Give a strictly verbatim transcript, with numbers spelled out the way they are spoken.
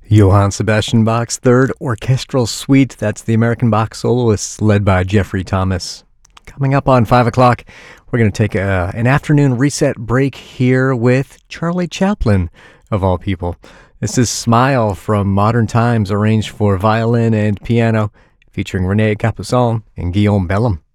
Johann Sebastian Bach's Third Orchestral Suite. That's the American Bach soloists led by Jeffrey Thomas. Coming up on five o'clock, we're going to take a, an afternoon reset break here with Charlie Chaplin, of all people. This is Smile from Modern Times, arranged for violin and piano, featuring René Capuçon and Guillaume Bellum.